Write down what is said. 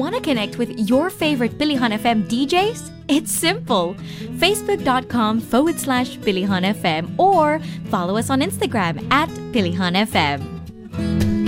Want to connect with your favorite Pilihan FM DJs? It's simple. Facebook.com/Pilihan FM or follow us on Instagram at Pilihan FM.